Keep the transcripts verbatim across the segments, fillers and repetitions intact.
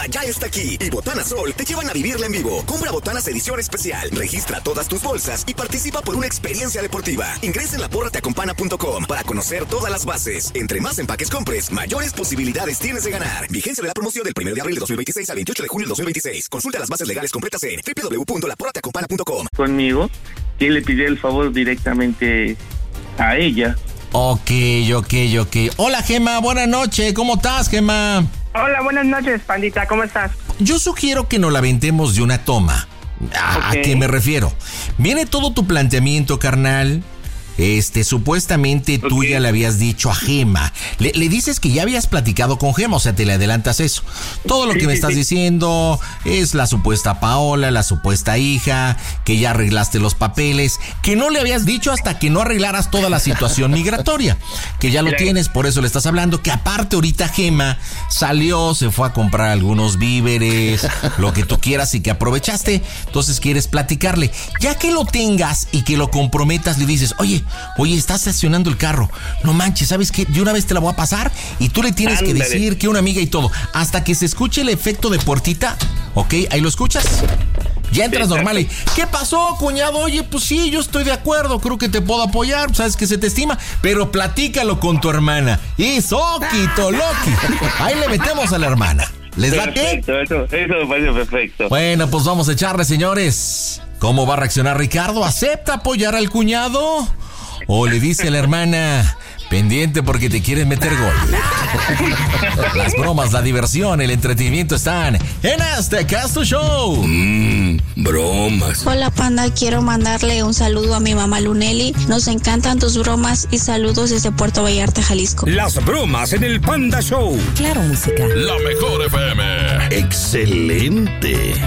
ya está aquí y Botana Sol te llevan a vivirla en vivo. Compra Botanas edición especial, registra todas tus bolsas y participa por una experiencia deportiva. Ingresa en la porra te acompaña punto com para conocer todas las bases. Entre más empaques compres, mayores posibilidades tienes de ganar. Vigencia de la promoción del primero de abril de dos mil veintiséis al veintiocho de junio de dos mil veintiséis. Consulta las bases legales completas en doble u doble u doble u punto la porra te acompaña punto com. Conmigo, que le pidió el favor directamente a ella. Ok, ok, ok. Hola, Gema, buenas noches. ¿Cómo estás, Gema? Hola, buenas noches, pandita. ¿Cómo estás? Yo sugiero que nos la aventemos de una toma. ¿A, okay. ¿A qué me refiero? Viene todo tu planteamiento, carnal. Este, supuestamente okay. tú ya le habías dicho a Gema. Le, le dices que ya habías platicado con Gema, o sea, te le adelantas eso. Todo lo sí, que me sí, estás sí. diciendo es la supuesta Paola, la supuesta hija, que ya arreglaste los papeles, que no le habías dicho hasta que no arreglaras toda la situación migratoria, que ya lo Mira. tienes, por eso le estás hablando, que aparte ahorita Gema salió, se fue a comprar algunos víveres, lo que tú quieras y que aprovechaste, entonces quieres platicarle. Ya que lo tengas y que lo comprometas, le dices, oye, Oye, estás estacionando el carro. No manches, ¿sabes qué? De una vez te la voy a pasar y tú le tienes Ándale. que decir que una amiga y todo. Hasta que se escuche el efecto de puertita. ¿Ok? ¿Ahí lo escuchas? Ya entras normal y... ¿Qué pasó, cuñado? Oye, pues sí, yo estoy de acuerdo. Creo que te puedo apoyar. Sabes que se te estima. Pero platícalo con tu hermana. Y Soquito, Loki. Ahí le metemos a la hermana. ¿Les da qué? Perfecto, eso, eso me parece perfecto. Bueno, pues vamos a echarle, señores. ¿Cómo va a reaccionar Ricardo? ¿Acepta apoyar al cuñado? ¿O le dice a la hermana, pendiente porque te quieres meter gol? Las bromas, la diversión, el entretenimiento están en este Casto Show. Mmm, bromas. Hola, Panda, quiero mandarle un saludo a mi mamá Luneli. Nos encantan tus bromas y saludos desde Puerto Vallarta, Jalisco. Las bromas en el Panda Show. Claro, música. La mejor F M. Excelente.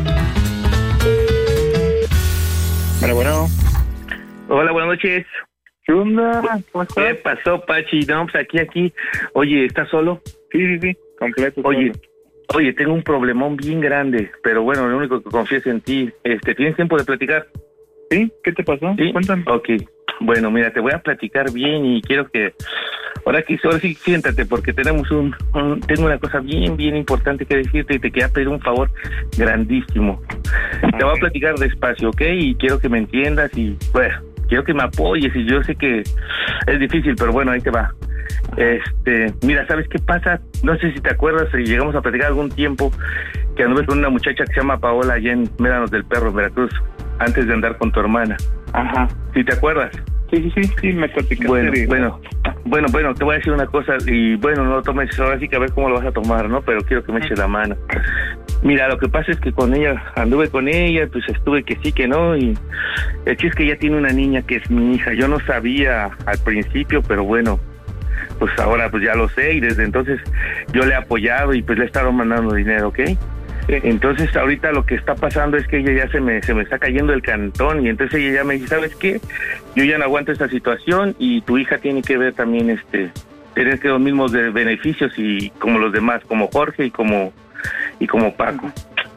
Bueno, bueno. Hola, buenas noches. ¿Qué onda? ¿Cómo estás? ¿Qué pasó, Pachi? No, pues aquí, aquí. Oye, ¿estás solo? Sí, sí, sí, completo. Oye, solo. oye, tengo un problemón bien grande, pero bueno, lo único que confío es en ti. Este, ¿tienes tiempo de platicar? ¿Sí? ¿Qué te pasó? ¿Sí? Cuéntame. Ok, bueno, mira, te voy a platicar bien y quiero que... Ahora, que, ahora sí, siéntate, porque tenemos un, un... Tengo una cosa bien, bien importante que decirte y te quería pedir un favor grandísimo. Okay. Te voy a platicar despacio, ¿ok? Y quiero que me entiendas y, bueno... Quiero que me apoyes y yo sé que es difícil, pero bueno, ahí te va. Este, mira, ¿sabes qué pasa? No sé si te acuerdas, si llegamos a platicar algún tiempo que anduve con una muchacha que se llama Paola allá en Médanos del Perro, Veracruz, antes de andar con tu hermana. Ajá. ¿Sí te acuerdas? Sí, sí, sí, sí, me platicaste. Bueno, bueno, bueno, bueno, te voy a decir una cosa y bueno, no lo tomes ahora sí que a ver cómo lo vas a tomar, ¿no? Pero quiero que me eches la mano. Mira, lo que pasa es que con ella, anduve con ella, pues estuve que sí, que no, y el chiste es que ella tiene una niña que es mi hija. Yo no sabía al principio, pero bueno, pues ahora pues ya lo sé y desde entonces yo le he apoyado y pues le he estado mandando dinero, ¿ok? Entonces ahorita lo que está pasando es que ella ya se me se me está cayendo el cantón y entonces ella ya me dice, ¿sabes qué? Yo ya no aguanto esta situación y tu hija tiene que ver también este tener que los mismos de beneficios y como los demás, como Jorge y como y como Paco.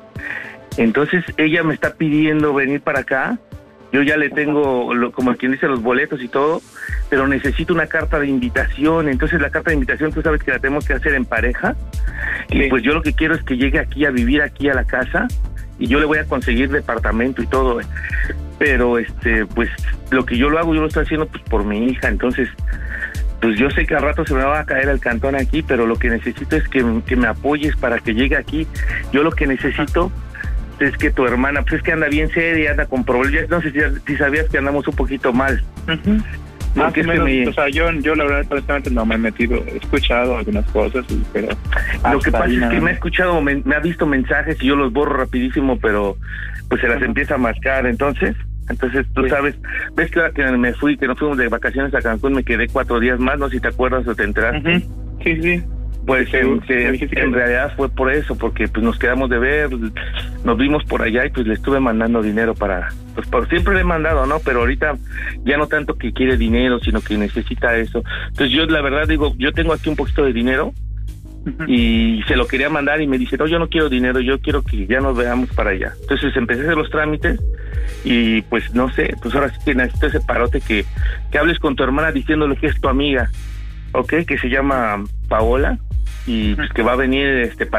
Entonces ella me está pidiendo venir para acá. Yo ya le tengo, lo, como quien dice, los boletos y todo, pero necesito una carta de invitación. Entonces la carta de invitación tú sabes que la tenemos que hacer en pareja. Sí. Y pues yo lo que quiero es que llegue aquí a vivir aquí a la casa y yo le voy a conseguir departamento y todo. Pero este, pues lo que yo lo hago, yo lo estoy haciendo pues por mi hija. Entonces, pues yo sé que al rato se me va a caer el cantón aquí, pero lo que necesito es que, que me apoyes para que llegue aquí. Yo lo que necesito es que tu hermana, pues es que anda bien seria, anda con problemas. No sé si, si sabías que andamos un poquito mal. Uh-huh. Más o menos, me... o sea, yo, yo la verdad, honestamente no me he metido, he escuchado algunas cosas, pero... Lo que pasa es que me ha escuchado, me, me ha visto mensajes y yo los borro rapidísimo, pero pues se las uh-huh. empieza a mascar, entonces... Entonces, tú sí. sabes, ves que ahora que me fui, que nos fuimos de vacaciones a Cancún, me quedé cuatro días más, no sé si te acuerdas o te enteraste. Uh-huh. Sí, sí. Pues en, que, en realidad fue por eso, porque pues nos quedamos de ver, nos vimos por allá y pues le estuve mandando dinero para, pues por, siempre le he mandado, ¿no? Pero ahorita ya no tanto que quiere dinero, sino que necesita eso. Entonces yo la verdad digo, yo tengo aquí un poquito de dinero uh-huh. y se lo quería mandar y me dice, no, yo no quiero dinero, yo quiero que ya nos veamos para allá. Entonces empecé a hacer los trámites y pues no sé, pues ahora sí que necesito ese parote que, que hables con tu hermana diciéndole que es tu amiga, ¿ok? Que se llama Paola y pues que va a venir este